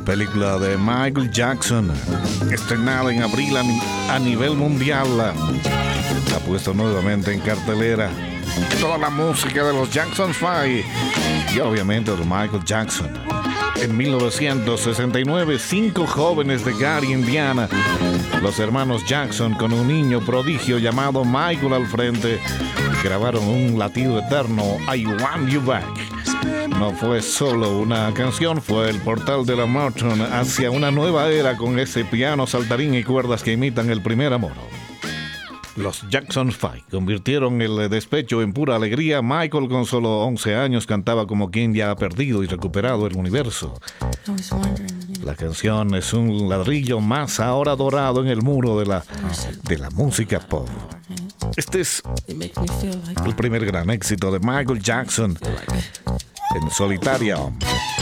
película de Michael Jackson, estrenada en abril a nivel mundial, ha puesto nuevamente en cartelera toda la música de los Jackson 5 y obviamente de Michael Jackson. En 1969, 5 jóvenes de Gary, Indiana, los hermanos Jackson, con un niño prodigio llamado Michael al frente, grabaron un latido eterno, I Want You Back. No fue solo una canción, fue el portal de la Morton hacia una nueva era con ese piano, saltarín y cuerdas que imitan el primer amor. Los Jackson 5 convirtieron el despecho en pura alegría. Michael, con solo 11 años, cantaba como quien ya ha perdido y recuperado el universo. La canción es un ladrillo más ahora dorado en el muro de la música pop. Este es el primer gran éxito de Michael Jackson en solitario.